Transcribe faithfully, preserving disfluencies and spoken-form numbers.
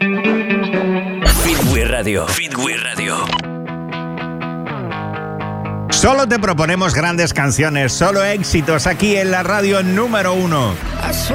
Fitwi Radio. Fitwi Radio. Solo te proponemos grandes canciones, solo éxitos aquí en la radio número uno.